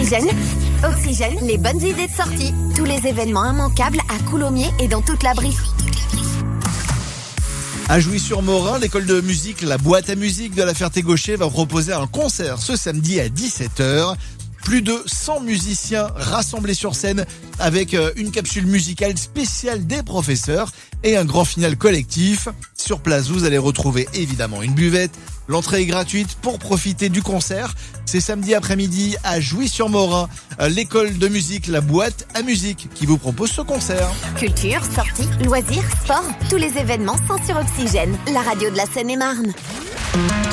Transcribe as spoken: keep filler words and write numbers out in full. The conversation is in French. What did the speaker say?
Oxygène. Oxygène, les bonnes idées de sortie. Tous les événements immanquables à Coulommiers et dans toute la Brie. À Jouy-sur-Morin, l'école de musique, la boîte à musique de la Ferté-Gaucher va proposer un concert ce samedi à dix-sept heures. Plus de cent musiciens rassemblés sur scène avec une capsule musicale spéciale des professeurs et un grand final collectif. Sur place, vous allez retrouver évidemment une buvette. L'entrée est gratuite pour profiter du concert. C'est samedi après-midi à Jouy-sur-Morin, l'école de musique, la boîte à musique qui vous propose ce concert. Culture, sorties, loisirs, sport, tous les événements sont sur Oxygène, la radio de la Seine-et-Marne.